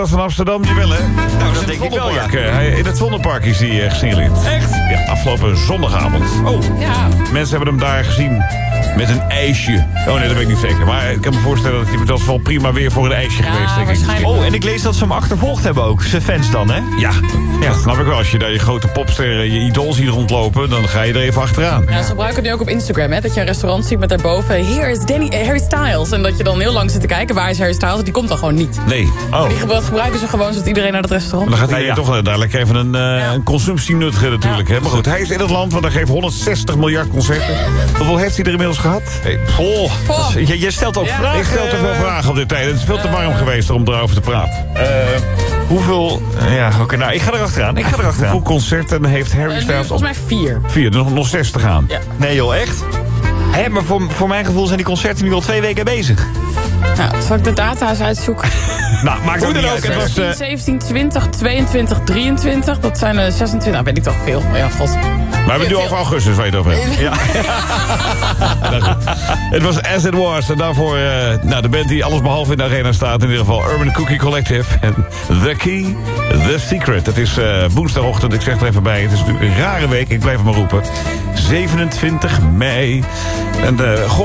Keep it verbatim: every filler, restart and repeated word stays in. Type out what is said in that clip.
van Amsterdam, jawel hè? Nou, dat denk ik wel, ja. Hij, in het Vondelpark is hij uh, gesignaleerd. Echt? Ja, afgelopen zondagavond. Oh. Ja. Mensen hebben hem daar gezien met een ijsje. Oh nee, dat weet ik niet zeker. Maar ik kan me voorstellen dat hij was wel prima weer voor een ijsje Ja, geweest, denk ik. waarschijnlijk. Oh, en ik lees dat ze hem achtervolgd hebben ook. Zijn fans dan, hè? Ja, ja, dat snap ik wel. Als je daar je grote popsterren, je idool ziet rondlopen, dan ga je er even achteraan. Ja, ze gebruiken het nu ook op Instagram, hè? Dat je een restaurant ziet met daarboven... Here is Danny, eh, Harry Styles. En dat je dan heel lang zit te kijken, waar is Harry Styles? Die komt dan gewoon niet. Nee. Oh. Die gebruik- gebruiken ze gewoon zodat iedereen naar het restaurant... Dan gaat Nee, iedereen ja. toch dadelijk even een, uh, Ja. een consumptie nuttigen natuurlijk. Ja. Hè? Maar goed, hij is in het land, want hij geeft honderdzestig miljard concerten. Hoeveel heeft hij er inmiddels gehad? Hey, Oh, Oh. dat is- je, je stelt ook Ja. vragen. ik stel te veel vragen op dit tijd. Het is veel te warm geweest om erover te praten. Uh, hoeveel... Ja, oké, nou, ik ga erachteraan. Ik ga erachteraan. Hoeveel concerten heeft Harry En nu Styles? volgens mij vier. Vier, er nog, nog zes te gaan. Ja. Nee joh, echt? Hé, maar voor, voor mijn gevoel zijn die concerten nu al twee weken bezig. Nou, zal ik de data eens uitzoeken? Nou, maakt ook niet uit. Het was, uh, zeventien, twintig, tweeëntwintig, drieëntwintig. Dat zijn er zesentwintig. Nou, weet ik toch veel. Maar ja, god. maar we hebben het nu over augustus, waar je het over hebt. Ja. Nou goed. Het was As It Was. En daarvoor uh, nou, de band die alles behalve in de arena staat. In ieder geval Urban Cookie Collective. En The Key, The Secret. Het is uh, woensdagochtend, ik zeg er even bij. Het is natuurlijk een rare week, ik blijf het maar roepen. zevenentwintig mei. En uh,